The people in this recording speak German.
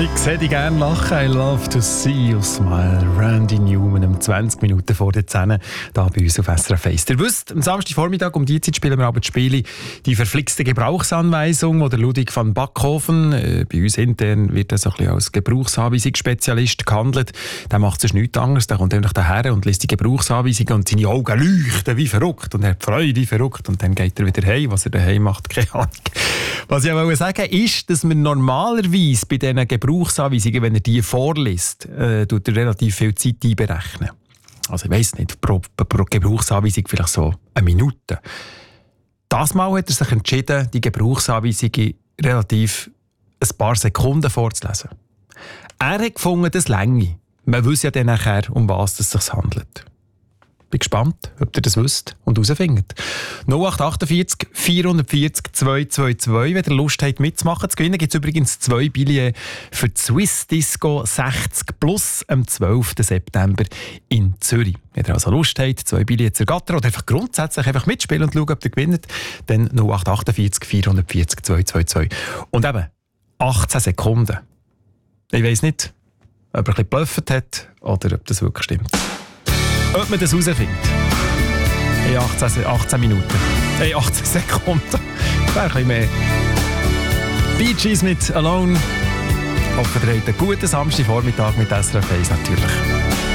Ich sehe dich gerne lachen. I love to see you smile. Randy Newman um 20 Minuten vor der 10 hier bei uns auf SRF 1. Ihr wisst, am Samstagvormittag um die Zeit spielen wir aber die Spiele «Die verflixte Gebrauchsanweisung», wo der Ludwig van Backhofen, bei uns intern wird er so ein bisschen als Gebrauchsanweisungsspezialist gehandelt. Der macht sonst nichts anderes. Der kommt einfach daher und liest die Gebrauchsanweisungen und seine Augen leuchten wie verrückt und er hat Freude wie verrückt. Und dann geht er wieder heim. Was er daheim macht, keine Ahnung. Was ich aber sagen wollte, ist, dass man normalerweise bei diesen Gebrauchsanweisungen, wenn er die vorliest, tut er relativ viel Zeit einberechnen. Also ich weiss nicht, pro Gebrauchsanweisung vielleicht so eine Minute. Das Mal hat er sich entschieden, die Gebrauchsanweisungen relativ ein paar Sekunden vorzulesen. Er hat gefunden, das reiche. Man weiss ja dann nachher, um was es sich handelt. Bin gespannt, ob ihr das wisst und herausfindet. 0848 440 222, wenn ihr Lust habt mitzumachen. Zu gewinnen gibt es übrigens 2 Billets für die Swiss Disco 60 Plus am 12. September in Zürich. Wenn ihr also Lust habt, 2 Billets zu ergattern oder einfach grundsätzlich einfach mitspielen und schauen, ob ihr gewinnt, dann 0848 440 222. Und eben 18 Sekunden. Ich weiss nicht, ob er ein bisschen geblufft hat oder ob das wirklich stimmt. Ob man das herausfindet. In 18 Minuten. 18 Sekunden. Das wäre ein bisschen mehr. Bee Gees mit «Alone». Hoffen, ihr habt einen guten Samstagvormittag mit SRF 1 natürlich.